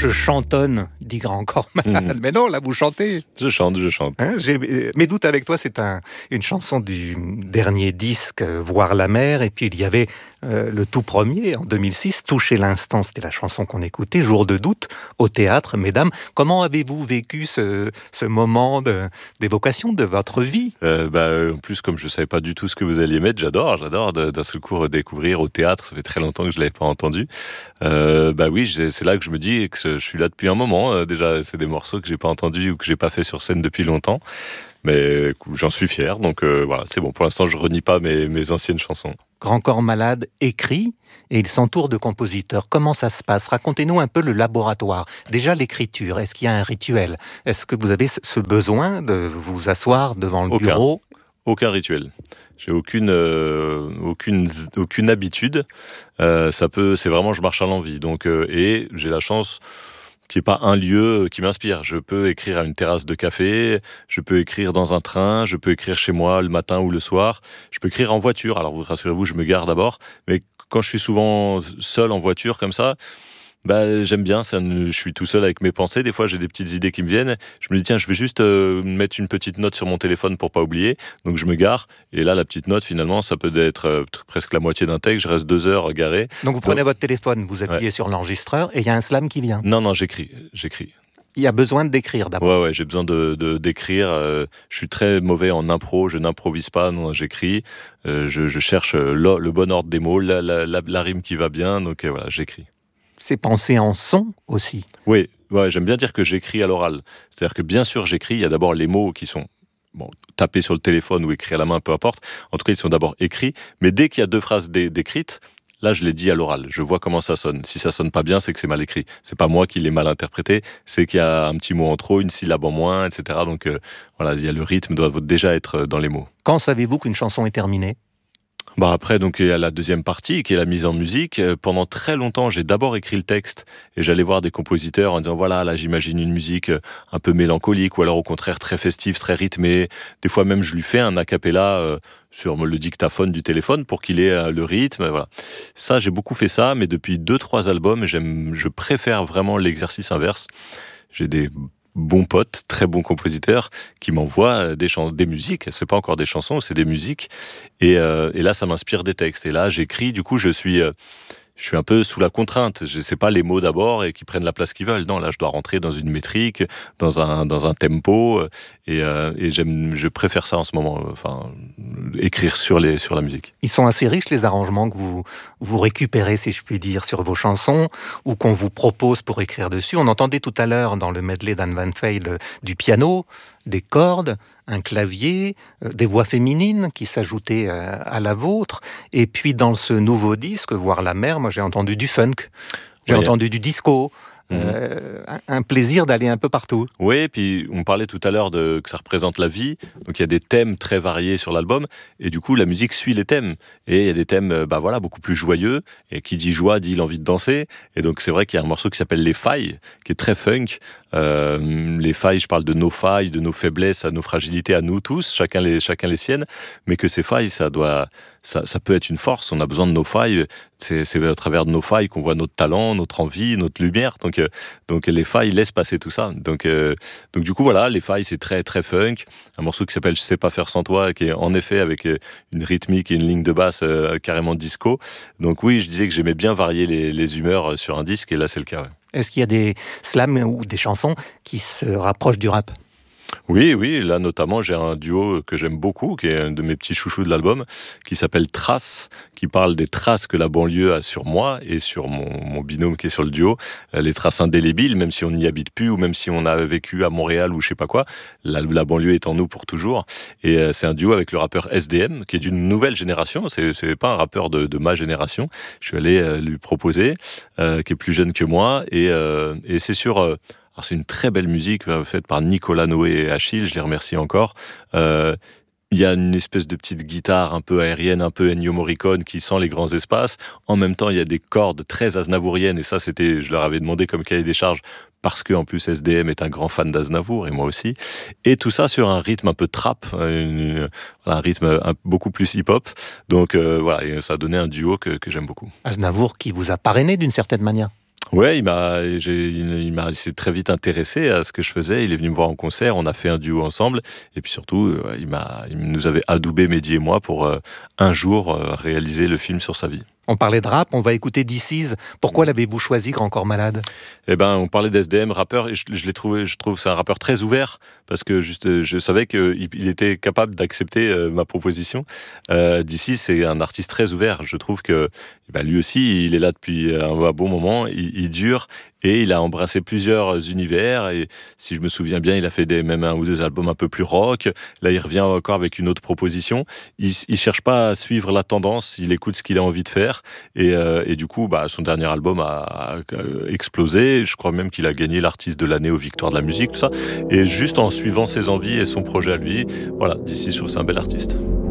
Je chantonne, dit Grand Corps Malade. Mais non, là, vous chantez. Je chante. Hein, Mes doutes avec toi, c'est une chanson du dernier disque, Voir la mer. Et puis, il y avait le tout premier, en 2006, Toucher l'instant. C'était la chanson qu'on écoutait, Jour de doute, au théâtre. Mesdames, comment avez-vous vécu ce moment d'évocation de votre vie ? En plus, comme je ne savais pas du tout ce que vous alliez mettre, j'adore d'un seul coup redécouvrir au théâtre. Ça fait très longtemps que je ne l'avais pas entendu. Oui, c'est là que je me dis que je suis là depuis un moment. Déjà, c'est des morceaux que je n'ai pas entendus ou que je n'ai pas fait sur scène depuis longtemps. Mais j'en suis fier, donc voilà, c'est bon. Pour l'instant, je renie pas mes anciennes chansons. Grand Corps Malade écrit et il s'entoure de compositeurs. Comment ça se passe ? Racontez-nous un peu le laboratoire. Déjà, l'écriture, est-ce qu'il y a un rituel ? Est-ce que vous avez ce besoin de vous asseoir devant le bureau ? Aucun rituel. J'ai aucune habitude. C'est vraiment, je marche à l'envie. Donc, et j'ai la chance qu'il n'y ait pas un lieu qui m'inspire. Je peux écrire à une terrasse de café, je peux écrire dans un train, je peux écrire chez moi le matin ou le soir, je peux écrire en voiture. Alors, rassurez-vous, je me gare d'abord, mais quand je suis souvent seul en voiture comme ça, j'aime bien, je suis tout seul avec mes pensées. Des fois, j'ai des petites idées qui me viennent. Je me dis, tiens, je vais juste mettre une petite note sur mon téléphone pour pas oublier. Donc, je me gare. Et là, la petite note, finalement, ça peut être presque la moitié d'un texte. Je reste 2 heures garé. Donc, vous prenez votre téléphone, vous appuyez sur l'enregistreur et il y a un slam qui vient. Non, j'écris. Il y a besoin d'écrire d'abord. Ouais, j'ai besoin d'écrire. Je suis très mauvais en impro, je n'improvise pas, non, j'écris. Je cherche le bon ordre des mots, la rime qui va bien. Donc, voilà, j'écris. C'est pensé en son aussi. Oui, j'aime bien dire que j'écris à l'oral. C'est-à-dire que bien sûr j'écris, il y a d'abord les mots qui sont tapés sur le téléphone ou écrits à la main, peu importe. En tout cas, ils sont d'abord écrits. Mais dès qu'il y a 2 phrases décrites, là, je les dis à l'oral. Je vois comment ça sonne. Si ça sonne pas bien, c'est que c'est mal écrit. C'est pas moi qui l'ai mal interprété, c'est qu'il y a un petit mot en trop, une syllabe en moins, etc. Donc il y a le rythme doit déjà être dans les mots. Quand savez-vous qu'une chanson est terminée ? Après, donc, il y a la deuxième partie qui est la mise en musique. Pendant très longtemps, j'ai d'abord écrit le texte et j'allais voir des compositeurs en disant voilà, là, j'imagine une musique un peu mélancolique ou alors au contraire très festive, très rythmée. Des fois même, je lui fais un a cappella sur le dictaphone du téléphone pour qu'il ait le rythme. Voilà. Ça, j'ai beaucoup fait ça, mais depuis 2-3 albums, je préfère vraiment l'exercice inverse. J'ai des bons potes, très bons compositeurs, qui m'envoient des musiques. C'est pas encore des chansons, c'est des musiques. Et là, ça m'inspire des textes. Et là, j'écris. Du coup, je suis un peu sous la contrainte. Je sais pas les mots d'abord et qui prennent la place qu'ils veulent. Non, là, je dois rentrer dans une métrique, dans un tempo. Je préfère ça en ce moment. Écrire sur la musique. Ils sont assez riches, les arrangements que vous récupérez, si je puis dire, sur vos chansons ou qu'on vous propose pour écrire dessus. On entendait tout à l'heure dans le medley d'Anne Van Veil du piano, des cordes, un clavier, des voix féminines qui s'ajoutaient à la vôtre. Et puis dans ce nouveau disque, Voir la mer, moi j'ai entendu du funk, j'ai entendu du disco. Un plaisir d'aller un peu partout. Oui, et puis on parlait tout à l'heure que ça représente la vie, donc il y a des thèmes très variés sur l'album, et du coup la musique suit les thèmes, et il y a des thèmes beaucoup plus joyeux, et qui dit joie dit l'envie de danser, et donc c'est vrai qu'il y a un morceau qui s'appelle Les Failles, qui est très funk. Les failles, je parle de nos failles, de nos faiblesses, à nos fragilités, à nous tous, chacun les siennes, mais que ces failles, ça peut être une force. On a besoin de nos failles. C'est à travers de nos failles qu'on voit notre talent, notre envie, notre lumière. Donc les failles laissent passer tout ça. Donc du coup voilà, les failles c'est très très funk. Un morceau qui s'appelle Je sais pas faire sans toi, qui est en effet avec une rythmique et une ligne de basse carrément disco. Donc oui, je disais que j'aimais bien varier les humeurs sur un disque, et là c'est le cas. Ouais. Est-ce qu'il y a des slams ou des chansons qui se rapprochent du rap ? Oui, là notamment j'ai un duo que j'aime beaucoup, qui est un de mes petits chouchous de l'album, qui s'appelle Traces, qui parle des traces que la banlieue a sur moi et sur mon binôme qui est sur le duo, les traces indélébiles, même si on n'y habite plus ou même si on a vécu à Montréal ou je sais pas quoi, la banlieue est en nous pour toujours. Et c'est un duo avec le rappeur SDM, qui est d'une nouvelle génération, c'est pas un rappeur de ma génération, je suis allé lui proposer, qui est plus jeune que moi, et c'est sur... Alors c'est une très belle musique faite par Nicolas Noé et Achille, je les remercie encore. Il y a une espèce de petite guitare un peu aérienne, un peu Ennio Morricone qui sent les grands espaces. En même temps, il y a des cordes très aznavouriennes, et ça, je leur avais demandé comme cahier des charges, parce que en plus SDM est un grand fan d'Aznavour, et moi aussi. Et tout ça sur un rythme un peu trap, un rythme beaucoup plus hip-hop. Donc voilà, et ça a donné un duo que j'aime beaucoup. Aznavour qui vous a parrainé d'une certaine manière. Ouais, il s'est très vite intéressé à ce que je faisais. Il est venu me voir en concert, on a fait un duo ensemble. Et puis surtout, il nous avait adoubé, Mehdi et moi, pour un jour réaliser le film sur sa vie. On parlait de rap, on va écouter This Is. Pourquoi l'avez-vous choisi, Grand Corps Malade ? Eh ben, on parlait d'SDM, rappeur, et je trouve c'est un rappeur très ouvert, parce que je savais qu'il était capable d'accepter ma proposition. D'ici, c'est un artiste très ouvert. Je trouve que lui aussi, il est là depuis un bon moment, il dure, et il a embrassé plusieurs univers. Et si je me souviens bien, il a fait même un ou deux albums un peu plus rock. Là, il revient encore avec une autre proposition. Il cherche pas à suivre la tendance, il écoute ce qu'il a envie de faire. Et du coup, son dernier album a explosé. Je crois même qu'il a gagné l'artiste de l'année aux Victoires de la musique, tout ça. Et juste en suivant ses envies et son projet à lui, voilà, d'ici, je trouve que c'est un bel artiste.